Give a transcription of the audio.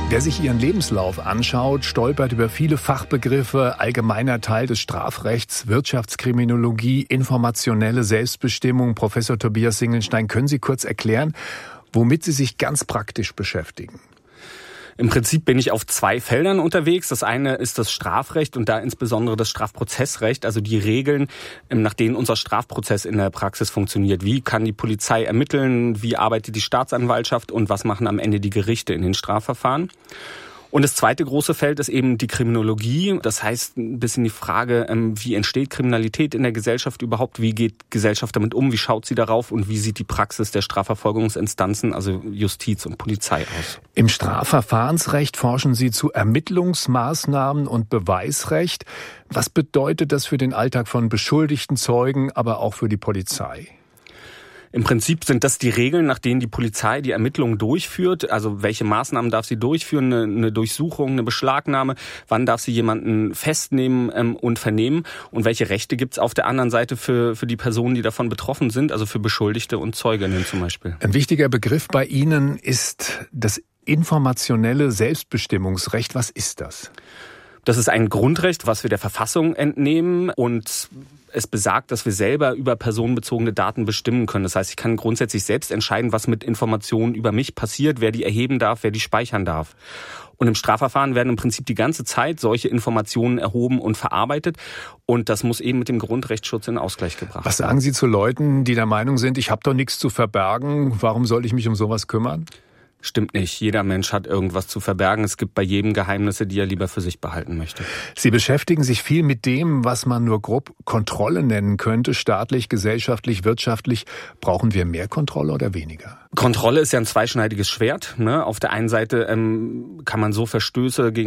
Wer sich Ihren Lebenslauf anschaut, stolpert über viele Fachbegriffe, allgemeiner Teil des Strafrechts, Wirtschaftskriminologie, informationelle Selbstbestimmung. Professor Tobias Singelstein, können Sie kurz erklären, womit Sie sich ganz praktisch beschäftigen? Im Prinzip bin ich auf 2 Feldern unterwegs. Das eine ist das Strafrecht und da insbesondere das Strafprozessrecht, also die Regeln, nach denen unser Strafprozess in der Praxis funktioniert. Wie kann die Polizei ermitteln, wie arbeitet die Staatsanwaltschaft und was machen am Ende die Gerichte in den Strafverfahren? Und das zweite große Feld ist eben die Kriminologie. Das heißt ein bisschen die Frage, wie entsteht Kriminalität in der Gesellschaft überhaupt? Wie geht Gesellschaft damit um? Wie schaut sie darauf? Und wie sieht die Praxis der Strafverfolgungsinstanzen, also Justiz und Polizei, aus? Im Strafverfahrensrecht forschen Sie zu Ermittlungsmaßnahmen und Beweisrecht. Was bedeutet das für den Alltag von Beschuldigten, Zeugen, aber auch für die Polizei? Im Prinzip sind das die Regeln, nach denen die Polizei die Ermittlungen durchführt. Also welche Maßnahmen darf sie durchführen? Eine Durchsuchung, eine Beschlagnahme? Wann darf sie jemanden festnehmen und vernehmen? Und welche Rechte gibt es auf der anderen Seite für die Personen, die davon betroffen sind? Also für Beschuldigte und Zeuginnen zum Beispiel. Ein wichtiger Begriff bei Ihnen ist das informationelle Selbstbestimmungsrecht. Was ist das? Das ist ein Grundrecht, was wir der Verfassung entnehmen und es besagt, dass wir selber über personenbezogene Daten bestimmen können. Das heißt, ich kann grundsätzlich selbst entscheiden, was mit Informationen über mich passiert, wer die erheben darf, wer die speichern darf. Und im Strafverfahren werden im Prinzip die ganze Zeit solche Informationen erhoben und verarbeitet. Und das muss eben mit dem Grundrechtsschutz in Ausgleich gebracht werden. Was sagen Sie zu Leuten, die der Meinung sind, ich habe doch nichts zu verbergen, warum soll ich mich um sowas kümmern? Stimmt nicht. Jeder Mensch hat irgendwas zu verbergen. Es gibt bei jedem Geheimnisse, die er lieber für sich behalten möchte. Sie beschäftigen sich viel mit dem, was man nur grob Kontrolle nennen könnte. Staatlich, gesellschaftlich, wirtschaftlich. Brauchen wir mehr Kontrolle oder weniger? Kontrolle ist ja ein zweischneidiges Schwert. Auf der einen Seite kann man so Verstöße gegen